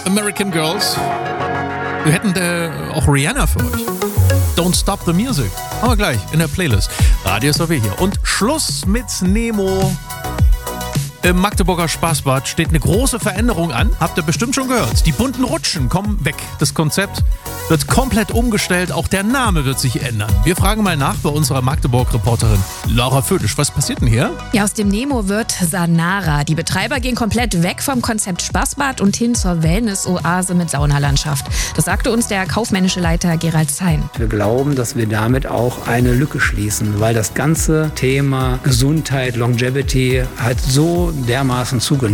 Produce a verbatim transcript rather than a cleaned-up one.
American Girls. Wir hätten äh, auch Rihanna für euch. Don't Stop the Music. Aber gleich in der Playlist. Radio S O W hier. Und Schluss mit Nemo. Im Magdeburger Spaßbad steht eine große Veränderung an. Habt ihr bestimmt schon gehört. Die bunten Rutschen kommen weg. Das Konzept wird komplett umgestellt. Auch der Name wird sich ändern. Wir fragen mal nach bei unserer Magdeburg-Reporterin Laura Födisch. Was passiert denn hier? Ja, aus dem Nemo wird Sanara. Die Betreiber gehen komplett weg vom Konzept Spaßbad und hin zur Wellness-Oase mit Saunalandschaft. Das sagte uns der kaufmännische Leiter Gerald Zein. Wir glauben, dass wir damit auch eine Lücke schließen, weil das ganze Thema Gesundheit, Longevity halt so dermaßen zugenommen